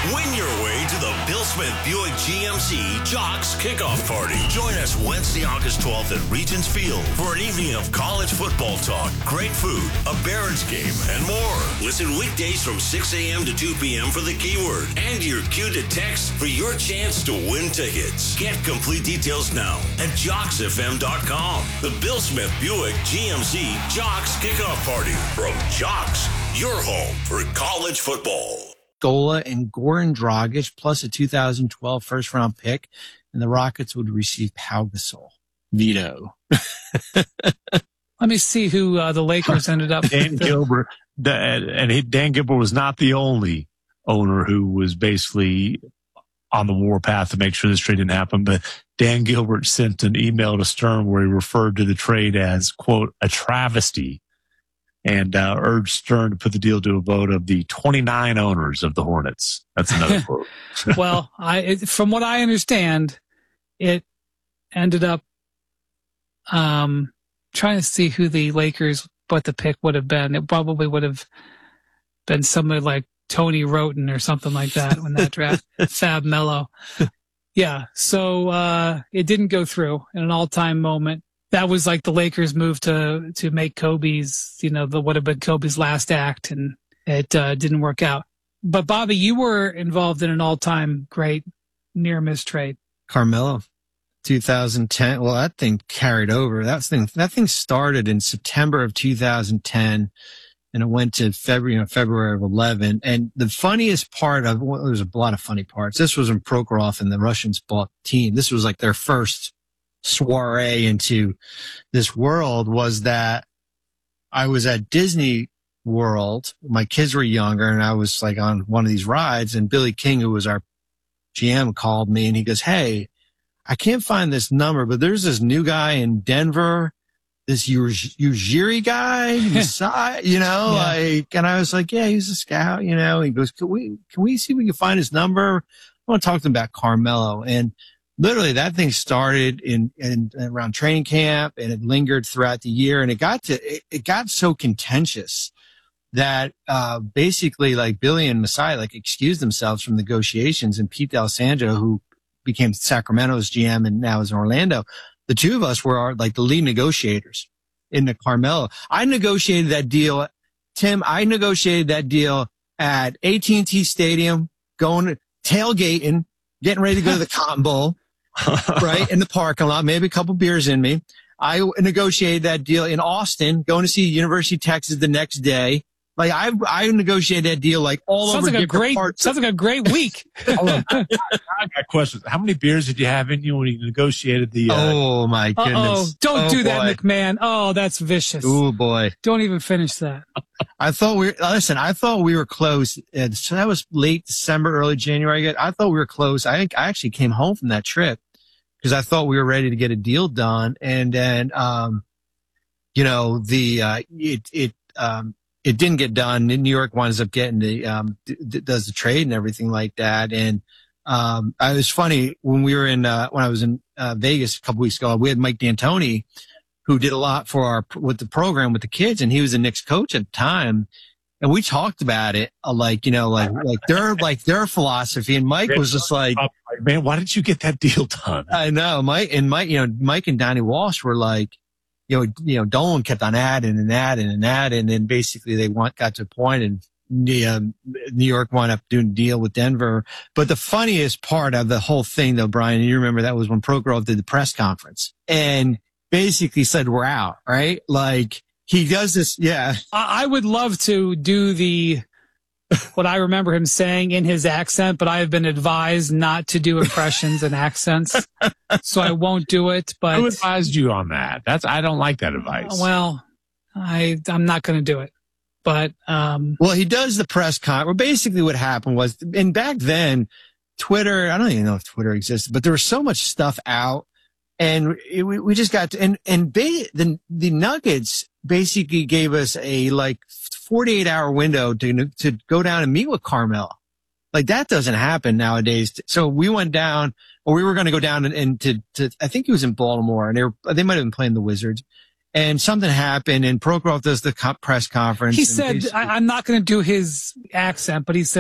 Win your way to the Bill Smith Buick GMC Jocks Kickoff Party. Join us Wednesday, August 12th at Regents Field for an evening of college football talk, great food, a Barons game, and more. Listen weekdays from 6 a.m. to 2 p.m. for the keyword and your cue to text for your chance to win tickets. Get complete details now at JocksFM.com. The Bill Smith Buick GMC Jocks Kickoff Party from Jocks, your home for college football. Gola and Goran Dragic plus a 2012 first-round pick, and the Rockets would receive Pau Gasol. Veto. Let me see who the Lakers ended up Dan Gilbert. Dan Gilbert was not the only owner who was basically on the warpath to make sure this trade didn't happen, but Dan Gilbert sent an email to Stern where he referred to the trade as, quote, a travesty, and urged Stern to put the deal to a vote of the 29 owners of the Hornets. That's another quote. Well, from what I understand, it ended up trying to see who the Lakers, what the pick would have been. It probably would have been somebody like Tony Roten or something like that when that draft. Fab Mello. Yeah, so it didn't go through in an all-time moment. That was like the Lakers' move to make Kobe's, what had been Kobe's last act, and it didn't work out. But Bobby, you were involved in an all-time great near-miss trade. Carmelo, 2010. Well, that thing carried over. That thing started in September of 2010, and it went to February of 11. And the funniest part of, well, there's a lot of funny parts. This was when Prokhorov and the Russians bought the team. This was like their first soiree into this world. Was that I was at Disney World. My kids were younger, and I was like on one of these rides, and Billy King, who was our GM, called me, and he goes, "Hey, I can't find this number, but there's this new guy in Denver, this Ujiri guy, yeah. And I was like, yeah, he's a scout, He goes, can we see if we can find his number? I want to talk to him about Carmelo." And literally, that thing started in around training camp, and it lingered throughout the year. And it got so contentious that basically, like, Billy and Masai excused themselves from negotiations. And Pete D'Alessandro, who became Sacramento's GM and now is in Orlando, the two of us were the lead negotiators in the Carmelo. I negotiated that deal, Tim. I negotiated that deal at AT&T Stadium, going tailgating, getting ready to go to the Cotton Bowl. Right, in the parking lot, maybe a couple beers in me. I negotiated that deal in Austin, going to see University of Texas the next day. I negotiated that deal all over different parts. Sounds like a great week. I got questions. How many beers did you have in you when you negotiated the? Oh my goodness! Don't do that, McMahon. Oh, that's vicious. Oh boy! Don't even finish that. I thought we were close. So that was late December, early January. I thought we were close. I actually came home from that trip because I thought we were ready to get a deal done. And then, it didn't get done. New York winds up getting does the trade and everything like that. And, it was funny when we were when I was in Vegas a couple weeks ago, we had Mike D'Antoni, who did a lot with the program with the kids, and he was the Knicks coach at the time. And we talked about it, their philosophy. And Mike was just like, man, why didn't you get that deal done? I know. Mike and Donnie Walsh were like, Dolan kept on adding. And then basically they got to a point, and New York wound up doing a deal with Denver. But the funniest part of the whole thing, though, Brian, and you remember, that was when Prokhorov did the press conference and basically said, "We're out," right? He does this. Yeah. I would love to do what I remember him saying in his accent, but I have been advised not to do impressions and accents, so I won't do it. But who advised you on that? I don't like that advice. Well, I'm not going to do it. But well, he does the press con. Well, basically, what happened was, and back then, Twitter. I don't even know if Twitter existed, but there was so much stuff out, and we just got to, the Nuggets basically gave us a 48-hour window to go down and meet with Carmelo. That doesn't happen nowadays. So we went down, or we were going to go down and to I think he was in Baltimore, and they might have been playing the Wizards. And something happened, and Prokhorov does the press conference. He said, I'm not going to do his accent, but he said,